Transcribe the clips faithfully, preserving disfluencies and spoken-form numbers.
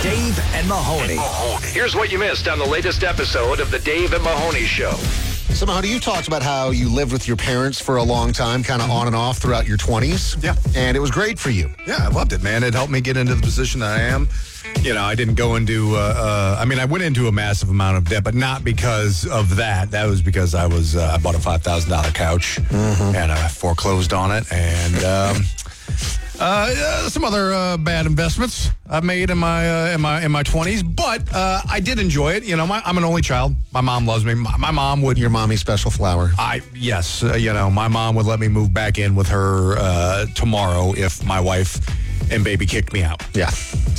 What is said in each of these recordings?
Dave and Mahoney. Here's what you missed on the latest episode of the Dave and Mahoney Show. So, Mahoney, you talked about how you lived with your parents for a long time, kind of on and off throughout your twenties. Yeah. And it was great for you. Yeah, I loved it, man. It helped me get into the position that I am. You know, I didn't go into, uh, uh, I mean, I went into a massive amount of debt, but not because of that. That was because I was, uh, I bought a five thousand dollars couch mm-hmm. and I foreclosed on it. And um, uh, uh, some other uh, bad investments I've made in my uh, in my in my twenties. But uh, I did enjoy it. You know, my, I'm an only child. My mom loves me. My, my mom would. Your mommy's special flower. I Yes. Uh, you know, my mom would let me move back in with her uh, tomorrow if my wife and baby kicked me out. Yeah.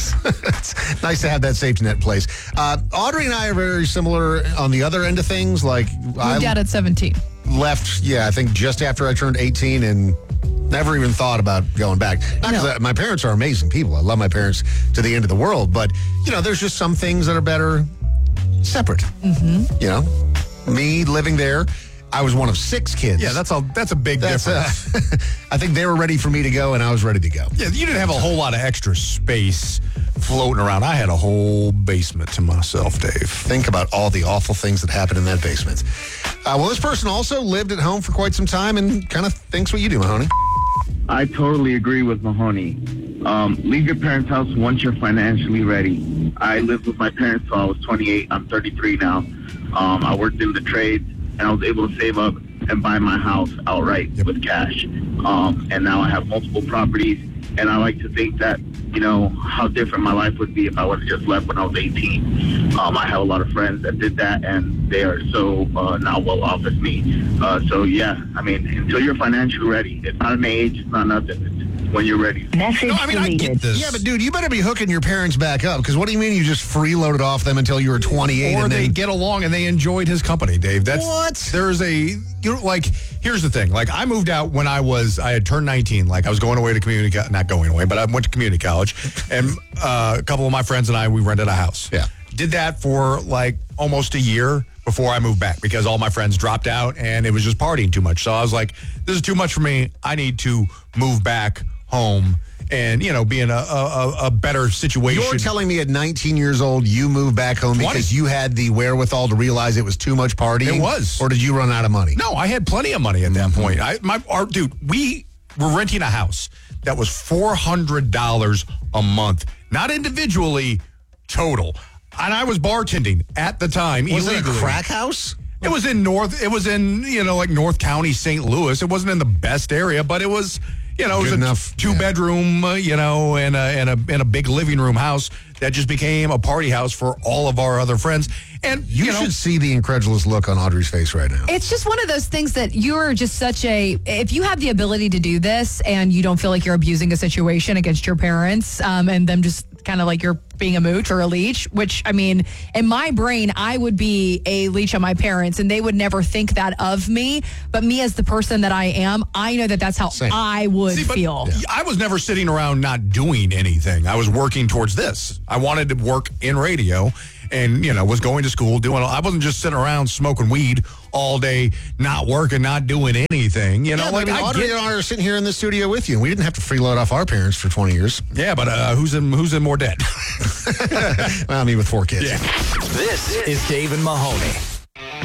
It's nice to have that safety net in place. Uh, Audrey and I are very similar on the other end of things. Like, I moved out at seventeen. Left, yeah, I think just after I turned eighteen and never even thought about going back. Not because No. my parents are amazing people. I love my parents to the end of the world. But, you know, there's just some things that are better separate. Mm-hmm. You know, me living there. I was one of six kids. Yeah, that's a that's a big That's, difference. uh, I think they were ready for me to go, and I was ready to go. Yeah, you didn't have a whole lot of extra space floating around. I had a whole basement to myself, Dave. Think about all the awful things that happened in that basement. Uh, well, this person also lived at home for quite some time and kind of thinks what you do, Mahoney. I totally agree with Mahoney. Um, leave your parents' house once you're financially ready. I lived with my parents till I was twenty-eight. I'm thirty-three now. Um, I worked in the trades, and I was able to save up and buy my house outright Yep. with cash. Um, and now I have multiple properties, and I like to think that, you know, how different my life would be if I would have just left when I was eighteen. Um, I have a lot of friends that did that, and they are so uh, now well off as me. Uh, so, yeah, I mean, until you're financially ready, it's not an age, it's not nothing. It's when you're ready. Message No, I mean, I deleted. get this. Yeah, but dude, you better be hooking your parents back up, because what do you mean you just freeloaded off them until you were twenty-eight? Or and they then get along and they enjoyed his company, Dave. That's What? There's a, you know, like, here's the thing. Like, I moved out when I was, I had turned nineteen. Like, I was going away to community, co- not going away, but I went to community college. And uh, a couple of my friends and I, we rented a house. Yeah. Did that for, like, almost a year before I moved back because all my friends dropped out and it was just partying too much. So I was like, this is too much for me. I need to move back home and, you know, be in a, a, a better situation. You're telling me at nineteen years old you moved back home twenty. because you had the wherewithal to realize it was too much partying? It was. Or did you run out of money? No, I had plenty of money at that point. I, my, our, dude, we were renting a house that was four hundred dollars a month, not individually, total. And I was bartending at the time Was it a illegally. crack house? It was in North, it was in, you know, like North County, Saint Louis. It wasn't in the best area, but it was, you know, it was Good a enough, two yeah. bedroom, uh, you know, and a, and a and a big living room house that just became a party house for all of our other friends. And You, you, know, should see the incredulous look on Audrey's face right now. It's just one of those things that you're just such a, if you have the ability to do this and you don't feel like you're abusing a situation against your parents um, and them just kind of like you're being a mooch or a leech, which, I mean, in my brain, I would be a leech on my parents and they would never think that of me. But me as the person that I am, I know that that's how Same. I would See, but feel. I was never sitting around not doing anything. I was working towards this. I wanted to work in radio and, you know, was going to school, doing, I wasn't just sitting around smoking weed all day, not working, not doing anything. You know, Yeah, but like, I mean, I Audrey get- and I are sitting here in the studio with you, and we didn't have to freeload off our parents for twenty years. yeah, but uh, who's in who's in more debt? Well, I mean, with four kids. Yeah. This is Dave and Mahoney.